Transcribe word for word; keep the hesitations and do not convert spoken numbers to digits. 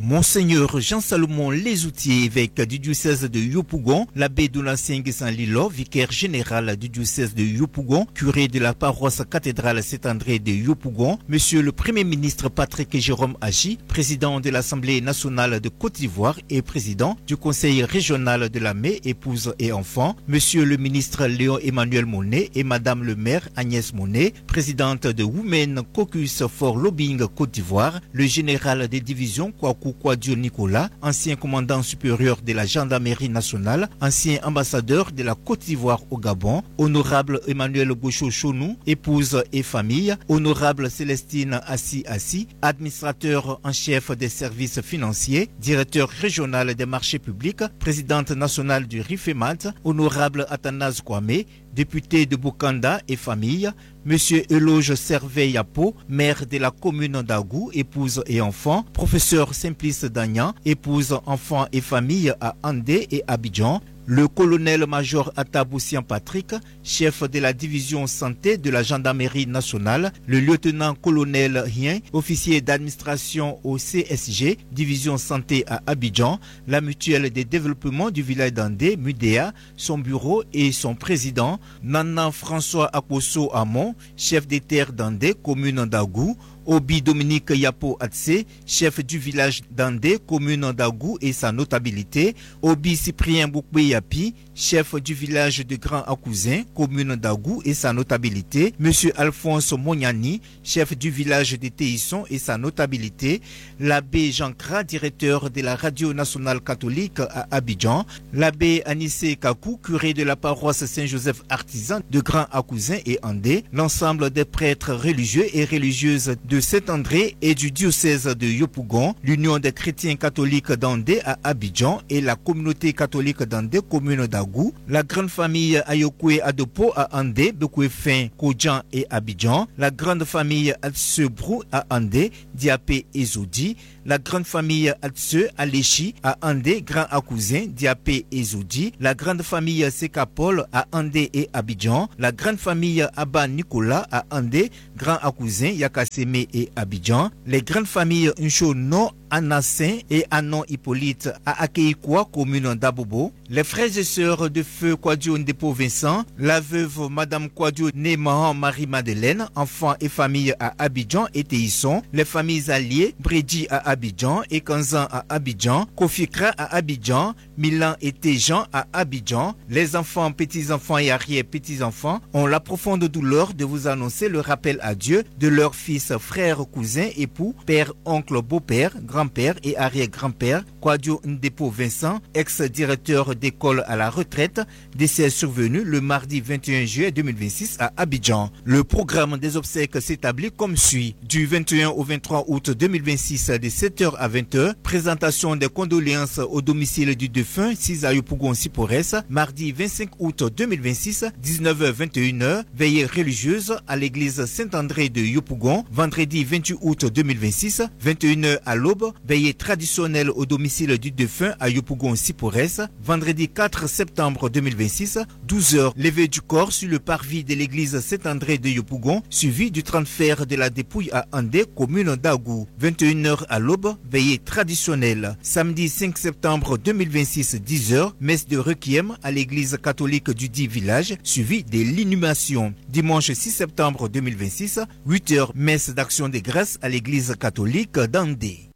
Monseigneur Jean-Salomon Lesoutier, évêque du diocèse de Yopougon, l'abbé Donatien Guessan-Lilo, vicaire général du diocèse de Yopougon, curé de la paroisse cathédrale Saint-André de Yopougon, Monsieur le Premier ministre Patrick Jérôme Agi, président de l'Assemblée nationale de Côte d'Ivoire et président du Conseil régional de la Mai, épouse et enfants, Monsieur le ministre Léon Emmanuel Monet et Madame le maire Agnès Monet, présidente de Women Caucus for Lobbying Côte d'Ivoire, le général des divisions Kwaku Kwadio Nicolas, ancien commandant supérieur de la gendarmerie nationale, ancien ambassadeur de la Côte d'Ivoire au Gabon, honorable Emmanuel Gaucho Chonou, épouse et famille, honorable Célestine Assi Assi, administrateur en chef des services financiers, directeur régional des marchés publics, présidente nationale du RIFEMAT, honorable Athanase Kwame, député de Bokanda et famille, Monsieur Eloge Serveille-Yapo, maire de la commune d'Agou, épouse et enfants, professeur Simplice Dagnan, épouse, enfants et famille à Andé et Abidjan, le colonel-major Ataboussian Patrick, chef de la division santé de la gendarmerie nationale, le lieutenant-colonel Hien, officier d'administration au C S G, division santé à Abidjan, la mutuelle de développement du village d'Andé, MUDEA, son bureau et son président, Nana François Akoso Amon, chef des terres d'Andé, commune d'Agou, Obi Dominique Yapo Atse, chef du village d'Andé, commune d'Agou et sa notabilité, Obi Cyprien Boukbe Yapi, chef du village de Grand Akousin, commune d'Agou et sa notabilité, Monsieur Alphonse Moniani, chef du village de Téisson et sa notabilité, l'abbé Jean Kra, directeur de la radio nationale catholique à Abidjan, l'abbé Anissé Kakou, curé de la paroisse Saint-Joseph artisan de Grand Akousin et Andé, l'ensemble des prêtres religieux et religieuses de Saint-André et du diocèse de Yopougon, l'Union des chrétiens catholiques d'Andé à Abidjan et la communauté catholique d'Andé, commune d'Agou, la grande famille Ayokwe Adopo à Andé, Bekwefin, Kodjan et Abidjan, la grande famille Atsebrou à Andé, Diapé et Zodi, la grande famille Atse Aléchi à Andé, Grand Akousin, Diapé et Zodi, la grande famille Sekapol à Andé et Abidjan, la grande famille Abba Nicolas à Andé, Grand Akousin, Yakaseme et Abidjan, les grandes familles Nchono, Anassin et Anon Hippolyte à Akeikwa, commune d'Abobo, les frères et sœurs de feu Kwadio Ndepo Vincent, la veuve Madame Kwadio Némahan Marie-Madeleine, enfants et familles à Abidjan et Téisson, les familles alliées Bredi à Abidjan et Kanzan à Abidjan, Kofikra à Abidjan, Milan et Téjan à Abidjan, les enfants, petits-enfants et arrière-petits-enfants ont la profonde douleur de vous annoncer le rappel à Dieu de leurs fils, frères, cousins, époux, père, oncle, beau-père, grand-père et arrière-grand-père, Kwadio Ndepo Vincent, ex-directeur d'école à la retraite, décès survenu le mardi vingt et un juillet deux mille vingt-six à Abidjan. Le programme des obsèques s'établit comme suit. Du vingt et un au vingt-trois août deux mille vingt-six de sept heures à vingt heures, présentation des condoléances au domicile du défunt six à Yopougon Sipores, mardi vingt-cinq août deux mille vingt-six, dix-neuf heures vingt et une heures, veillée religieuse à l'église Saint-André de Yopougon, vendredi vingt-huit août deux mille vingt-six, vingt et une heures à l'aube, veillée traditionnelle au domicile du défunt à Yopougon Sipores, vendredi quatre septembre deux mille vingt-six, douze heures, levée du corps sur le parvis de l'église Saint-André de Yopougon, suivi du transfert de la dépouille à Andé, commune d'Agou, vingt et une heures à l'aube, veillée traditionnelle. Samedi cinq septembre deux mille vingt-six, dix heures, messe de requiem à l'église catholique du dit village, suivi de l'inhumation. Dimanche six septembre deux mille vingt-six, huit heures, messe d'action de grâce à l'église catholique d'Andé.